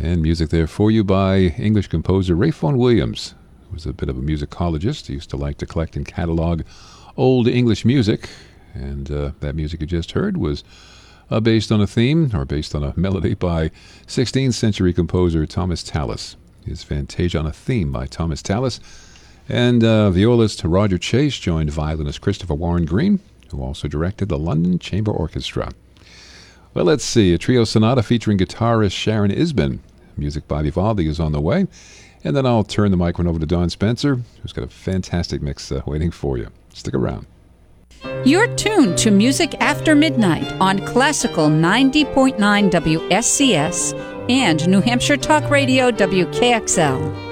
And music there for you by English composer Ralph Vaughan Williams, who was a bit of a musicologist. He used to like to collect and catalog old English music. And that music you just heard was based on a theme, or based on a melody, by 16th century composer Thomas Tallis. His Fantasia on a Theme by Thomas Tallis. And violist Roger Chase joined violinist Christopher Warren Green, who also directed the London Chamber Orchestra. Well, let's see. A trio sonata featuring guitarist Sharon Isbin. Music by Vivaldi is on the way. And then I'll turn the microphone over to Don Spencer, who's got a fantastic mix waiting for you. Stick around. You're tuned to Music After Midnight on Classical 90.9 WSCS and New Hampshire Talk Radio WKXL.